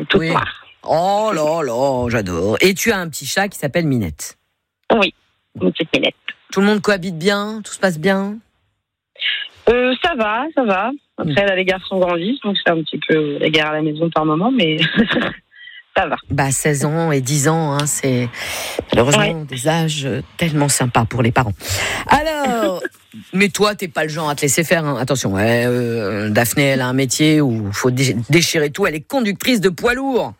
toute Oui. noire. Oh là là, j'adore. Et tu as un petit chat qui s'appelle Minette. Oui, une petite Minette. Tout le monde cohabite bien, tout se passe bien. Ça va. Après, là, les garçons grandissent, donc c'est un petit peu la guerre à la maison par moment, mais ça va. Bah 16 ans et 10 ans, hein, c'est malheureusement des âges tellement sympas pour les parents. Alors, mais toi, t'es pas le genre à te laisser faire. Hein. Attention, Daphné, elle a un métier où il faut déchirer tout. Elle est conductrice de poids lourd.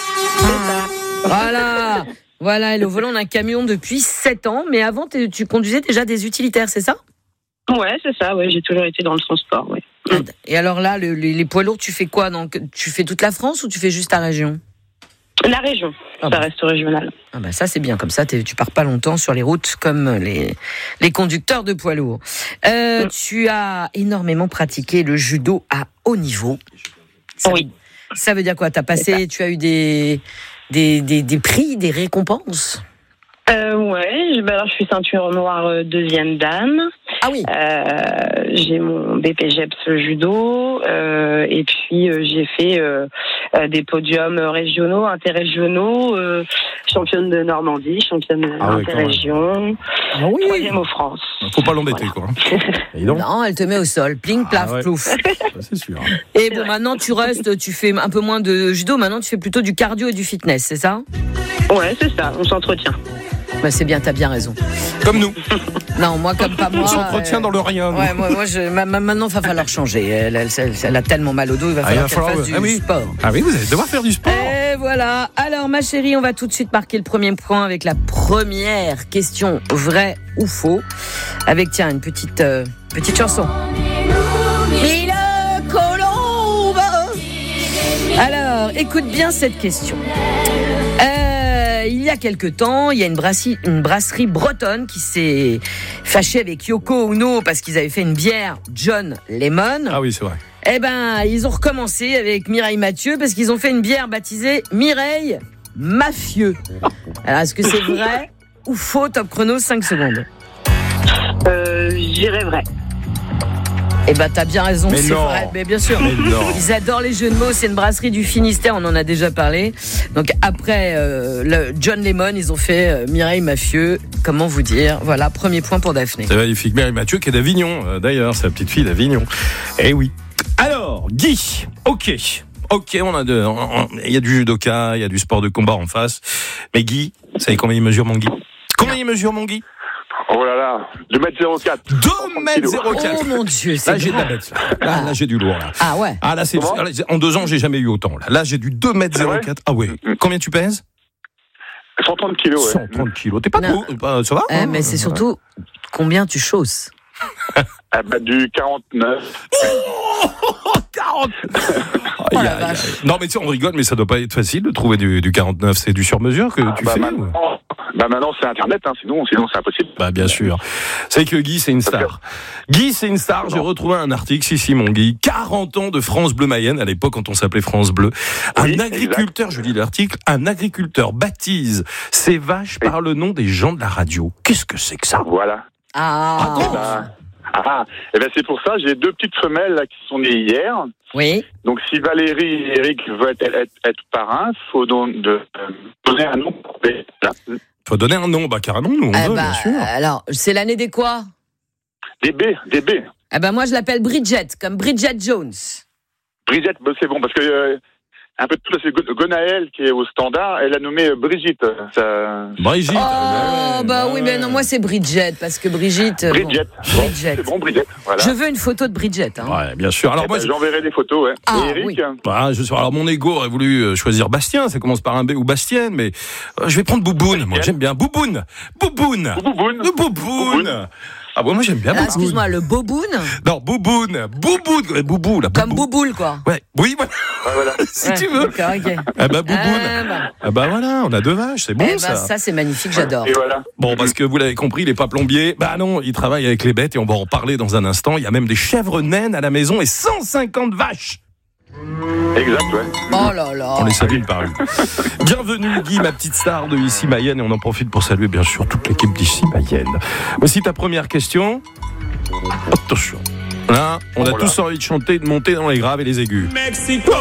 Voilà, elle est au volant d'un camion depuis 7 ans. Mais avant, tu conduisais déjà des utilitaires, c'est ça ? Ouais, c'est ça, ouais, j'ai toujours été dans le transport, ouais. Et alors là, les poids lourds, tu fais quoi ? Donc, tu fais toute la France ou tu fais juste ta région ? La région, ça reste régional. Ah bah ça c'est bien, comme ça tu pars pas longtemps sur les routes comme les conducteurs de poids lourds. Tu as énormément pratiqué le judo à haut niveau. Oui. Ça veut dire quoi ? Tu as eu des prix, des récompenses ? Ouais, alors je suis ceinture noire deuxième dan. Ah oui. J'ai mon BPGEPS judo et puis j'ai fait des podiums régionaux, interrégionaux, championne de Normandie, championne interrégion, troisième aux France. Faut pas l'embêter, quoi. Non, elle te met au sol, pling, plaf, plouf. C'est sûr. Et bon, maintenant tu fais un peu moins de judo, maintenant tu fais plutôt du cardio et du fitness, c'est ça ? Ouais, c'est ça, on s'entretient. Bah c'est bien, t'as bien raison. Comme nous. Non, moi comme pas moi. On s'entretient dans le rien. Ouais, moi maintenant il va falloir changer. Elle a tellement mal au dos, il va falloir qu'elle fasse du sport. Ah oui, vous allez devoir faire du sport. Et voilà. Alors ma chérie, on va tout de suite marquer le premier point avec la première question, vrai ou faux, avec une petite chanson. Mille colombes. Alors, écoute bien cette question. Il y a quelque temps, il y a une brasserie bretonne qui s'est fâchée avec Yoko Ono parce qu'ils avaient fait une bière John Lemon. Ah oui, c'est vrai. Eh ben, ils ont recommencé avec Mireille Mathieu parce qu'ils ont fait une bière baptisée Mireille Mafieux. Alors, est-ce que c'est vrai ou faux ? Top chrono, 5 secondes. Je dirais vrai. Eh ben, t'as bien raison, mais c'est non. vrai. Mais bien sûr, ils adorent les jeux de mots. C'est une brasserie du Finistère, on en a déjà parlé. Donc après le John Lemon, ils ont fait Mireille Mafieux. Comment vous dire ? Voilà, premier point pour Daphné. C'est magnifique. Mireille Mathieu qui est d'Avignon, d'ailleurs, c'est la petite fille d'Avignon. Eh oui. Alors, Guy, ok, on a il y a du judoka, il y a du sport de combat en face. Mais Guy, vous savez combien il mesure mon Guy ? Combien il mesure mon Guy ? Oh là là, 2m04. 2m04. Oh mon Dieu, c'est là j'ai de la bête. Là j'ai du lourd là. Ah ouais. Ah là c'est en 2 ans j'ai jamais eu autant là j'ai du 2m04. Ah ouais. Combien tu pèses ? 130 kilos, ouais. 130 kilos. T'es pas beau, ça va mais c'est surtout combien tu chausses. Du 49. Oh, 40. Non mais tu sais, on rigole, mais ça doit pas être facile de trouver du 49. C'est du sur-mesure que tu fais Maintenant c'est Internet, sinon c'est impossible. Bah bien sûr. C'est que Guy c'est une star. Guy c'est une star. J'ai retrouvé un article ici mon Guy. 40 ans de France Bleu Mayenne à l'époque quand on s'appelait France Bleu. Un agriculteur, je lis l'article, un agriculteur baptise ses vaches par le nom des gens de la radio. Qu'est-ce que c'est que ça ? Voilà. Et ben c'est pour ça, j'ai 2 petites femelles là qui sont nées hier. Oui. Donc si Valérie et Eric veulent être parrains, faut donc donner un nom. Faut donner un nom, carrément, nous on veut, bien sûr. Alors, c'est l'année des quoi ? Des B. Eh ben moi je l'appelle Bridget, comme Bridget Jones. Bridget, c'est bon, parce que un peu de tout, c'est Gonaël qui est au standard, elle a nommé Brigitte. Brigitte. Oui, mais non, moi c'est Bridget, parce que Brigitte. Bridget. Bridget. C'est bon, Bridget. Voilà. Je veux une photo de Bridget. Ouais, bien sûr. Alors moi, j'enverrai des photos. Ouais. Et Eric. Oui. Alors mon ego aurait voulu choisir Bastien. Ça commence par un B ou Bastienne, mais je vais prendre Bouboune. Moi, j'aime bien Bouboune. Ah bon, moi j'aime bien Bouboune. Excuse-moi, le Boboune ? Non, Bouboune, Boubou, là. Comme Bouboule, quoi. Ouais, oui, voilà. Si tu veux. D'accord, ok. Bouboune. Voilà, on a 2 vaches, c'est bon ça. Ça c'est magnifique, j'adore. Et voilà. Bon, parce que vous l'avez compris, il est pas plombier. Non, il travaille avec les bêtes et on va en parler dans un instant. Il y a même des chèvres naines à la maison et 150 vaches. Exact, ouais. Oh là là. On les salue par lui. Bienvenue Guy, ma petite star de ici Mayenne, et on en profite pour saluer bien sûr toute l'équipe d'ici Mayenne. Voici ta première question. Attention. Là, on a tous envie de chanter, de monter dans les graves et les aigus. Mexico.